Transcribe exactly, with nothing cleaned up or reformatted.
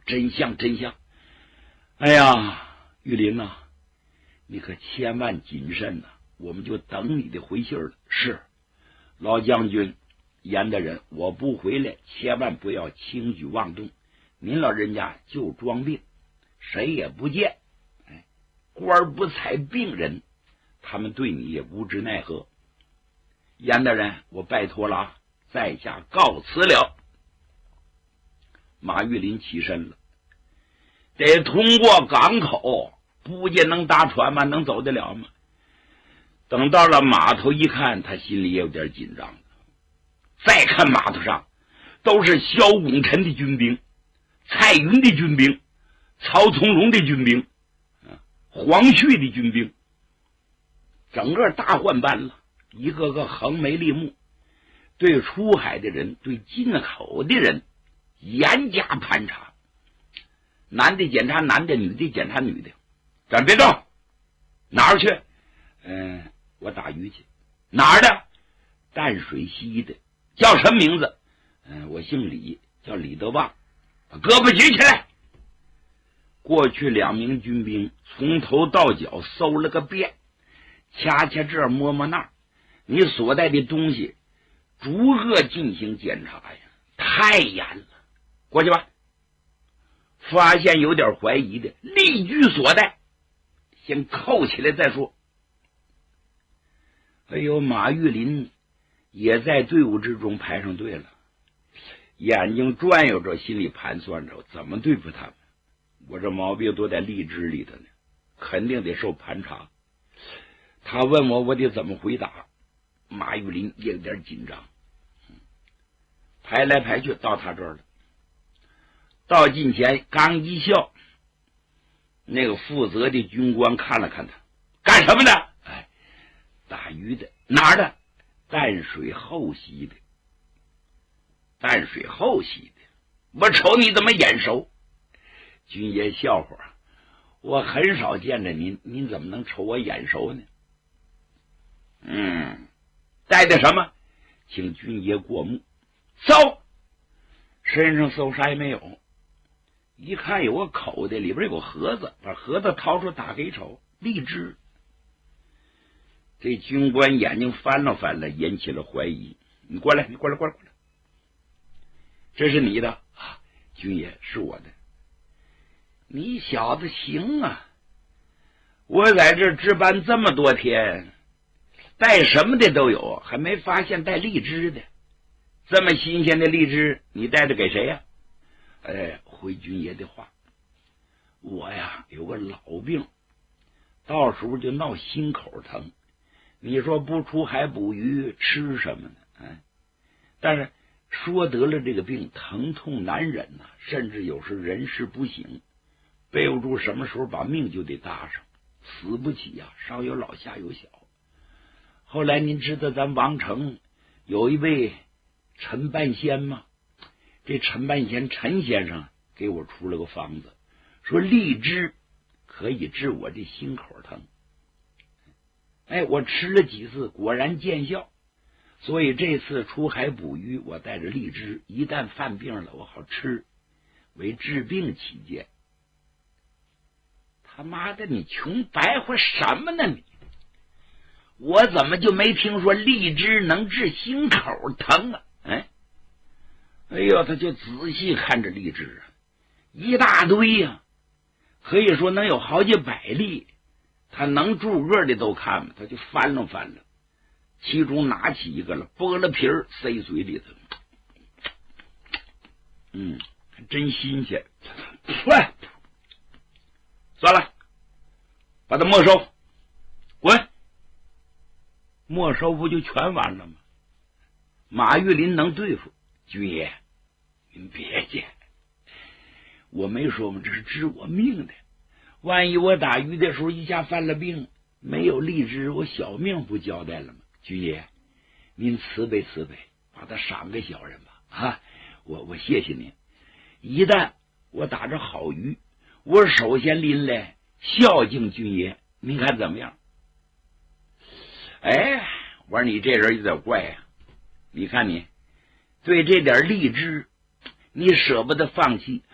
真相真相。哎呀，玉林呐、啊，你可千万谨慎呐、啊，我们就等你的回信了。是，老将军，严大人，我不回来，千万不要轻举妄动。您老人家就装病，谁也不见，哎，官不采病人，他们对你也无知奈何。严大人，我拜托了啊，在下告辞了。马玉林起身了，得通过港口，不见能搭船吗？能走得了吗？等到了码头一看，他心里也有点紧张。再看码头上都是萧拱辰的军兵，蔡云的军兵，曹从容的军兵，黄旭的军兵，整个大换班了，一个个横眉立目，对出海的人，对进口的人严加盘查，男的检查男的，女的检查女的。咱别动，哪儿去？嗯、呃，我打鱼去。哪儿的？淡水溪的。叫什么名字？嗯、呃，我姓李，叫李德旺。把胳膊举起来。过去两名军兵从头到脚搜了个遍，掐掐这儿摸摸那儿，你所带的东西逐个进行检查呀，太严了。过去吧。发现有点怀疑的，立据所带，先扣起来再说。哎呦，马玉林也在队伍之中排上队了，眼睛转悠着，心里盘算着怎么对付他们。我这毛病都在荔枝里头呢，肯定得受盘查。他问我，我得怎么回答？马玉林也有点紧张，排来排去到他这儿了。到近前刚一笑，那个负责的军官看了看他，干什么的？哎，打鱼的。哪儿的？淡水后溪的。淡水后溪的，我瞅你怎么眼熟？军爷笑话，我很少见着您，您怎么能瞅我眼熟呢？嗯，带的什么？请军爷过目。搜，身上搜啥也没有。一看有个口袋，里边有个盒子，把盒子掏出打给瞅，荔枝。这军官眼睛翻了翻了，引起了怀疑。你过来，你过来，过来，过来。这是你的啊？军爷，是我的。你小子行啊！我在这值班这么多天，带什么的都有，还没发现带荔枝的。这么新鲜的荔枝，你带着给谁呀、啊？哎，回军爷的话，我呀有个老病，到时候就闹心口疼。你说不出海捕鱼，吃什么呢？哎，但是说得了这个病，疼痛难忍呐、啊，甚至有时人事不省，背不住什么时候把命就得搭上，死不起呀、啊，上有老下有小。后来您知道咱王城有一位陈半仙吗？这陈半仙陈先生给我出了个方子，说荔枝可以治我这心口疼。哎，我吃了几次，果然见效。所以这次出海捕鱼，我带着荔枝，一旦犯病了，我好吃，为治病起见。他妈的，你穷白话什么呢你？我怎么就没听说荔枝能治心口疼啊？哎，哎呦，他就仔细看着荔枝啊，一大堆呀、啊，可以说能有好几百粒。他能住个的都看嘛，他就翻了翻了，其中拿起一个了，剥了皮儿塞嘴里头，嗯，真新鲜。喂，算了，把它没收，滚！没收不就全完了吗？马玉林能对付，军爷，您别介，我没说嘛，这是治我命的。万一我打鱼的时候一下犯了病，没有荔枝，我小命不交代了吗？军爷，您慈悲慈悲，把他赏给小人吧！啊，我我谢谢您。一旦我打着好鱼，我首先拎来孝敬军爷，您看怎么样？哎，我说你这人有点怪呀、啊！你看你对这点荔枝，你舍不得放弃，